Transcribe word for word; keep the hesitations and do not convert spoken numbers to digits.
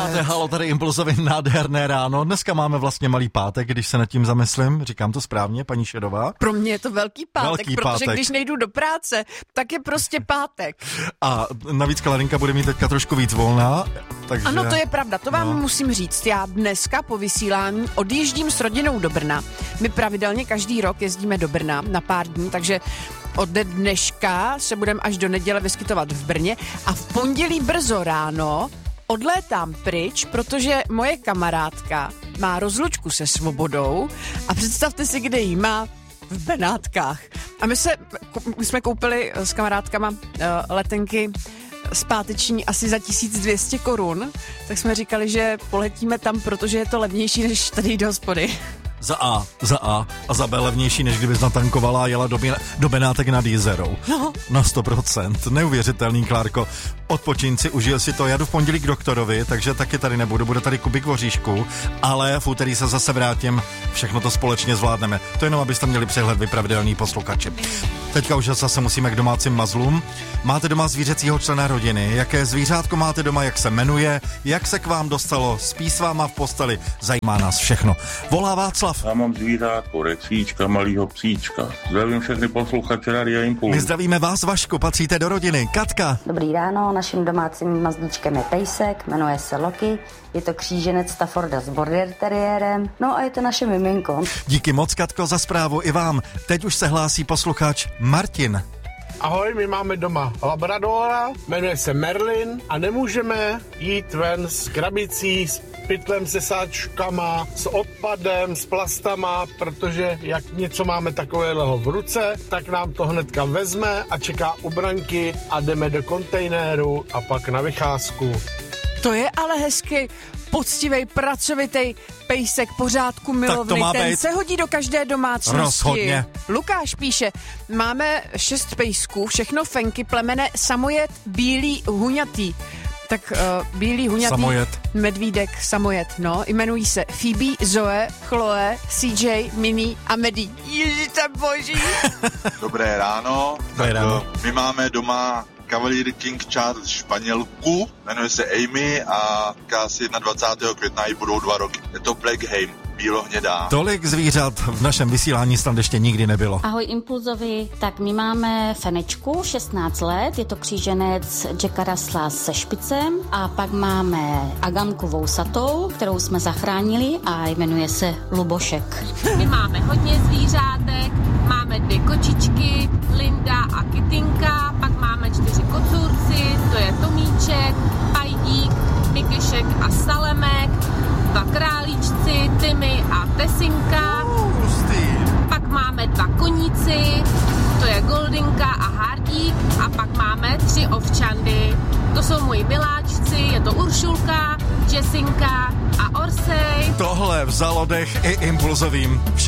Posloucháte Halo, tady Impulzově nádherné ráno. Dneska máme vlastně malý pátek, když se nad tím zamyslím. Říkám to správně, paní Šedová? Pro mě je to velký pátek, velký protože pátek. Když nejdu do práce, tak je prostě pátek. A navíc Klarinka bude mít teďka trošku víc volná. Takže... Ano, to je pravda, to vám no. musím říct. Já dneska po vysílání odjíždím s rodinou do Brna. My pravidelně každý rok jezdíme do Brna na pár dní, takže od dneška se budeme až do neděle vyskytovat v Brně a v pondělí brzo ráno odlétám pryč, protože moje kamarádka má rozlučku se Svobodou a představte si, kde jí má, v Benátkách. A my, se, my jsme koupili s kamarádkama uh, letenky zpáteční asi za tisíc dvě stě korun, tak jsme říkali, že poletíme tam, protože je to levnější než tady do hospody. Za A, za A a za B levnější, než kdybys natankovala a jela do, do Benátek nad Jizerou. No. Na sto procent. Neuvěřitelný, Klárko. Odpočin si, užil si to. Já jdu v pondělí k doktorovi, takže taky tady nebudu. Bude tady kubík voříšku, ale v úterý se zase vrátím. Všechno to společně zvládneme. To jenom, abyste měli přehled, vy pravidelný posluchači. Teďka už zase musíme k domácím mazlům. Máte doma zvířecího člena rodiny? Jaké zvířátko máte doma, jak se jmenuje? Jak se k vám dostalo? Spí s váma v posteli? Zajímá nás všechno. Volá Václav. Já mám zvířátko, rexíčka, malýho psíčka. Zdravím všechny posluchače Radia Impuls. My zdravíme vás, Vašku, patříte do rodiny. Katka. Dobrý ráno, naším domácím mazlíčkem je pejsek, jmenuje se Loki. Je to kříženec Stafforda s border terriérem, no a je to naše miminko. Díky moc, Katko, za zprávu i vám. Teď už se hlásí posluchač Martin. Ahoj, my máme doma labradora, jmenuje se Merlin a nemůžeme jít ven s krabicí, s pytlem se sáčkama, s odpadem, s plastama, protože jak něco máme takového v ruce, tak nám to hnedka vezme a čeká u branky a jdeme do kontejneru a pak na vycházku. To je ale hezky, poctivej, pracovitej pejsek, pořádku milovný, ten být. Se hodí do každé domácnosti. Rozhodně. Lukáš píše, máme šest pejsků, všechno fenky, plemene samojet, bílý, huňatý. Tak uh, bílý, huňatý, samojet. Medvídek, samojet, no, jmenují se Phoebe, Zoe, Chloe, C J, Mimi a Medi. Ježište boží. Dobré ráno. Dobré ráno. My máme doma Cavalier King Charles španělku, jmenuje se Amy a asi dvacátého prvního května jí budou dva roky. Je to Blackheim, bílohnědá. Tolik zvířat v našem vysílání snad ještě nikdy nebylo. Ahoj Impulzovi, tak my máme Fenečku, šestnáct let, je to kříženec Jacka Russella se špicem a pak máme Aganku vousatou, kterou jsme zachránili a jmenuje se Lubošek. My máme hodně zvířátek, máme dvě kočičky, Linda a Kytinka, pak máme čtyři kocůrci, to je Tomíček, Pajdík, Mikešek a Salemek, dva králíčci, Timmy a Tesinka, pak máme dva koníci, to je Goldinka a Hardík a pak máme tři ovčandy, to jsou moji miláčci, je to Uršulka, Jessinka a Orsej. Tohle vzalo dech i Impulzovým.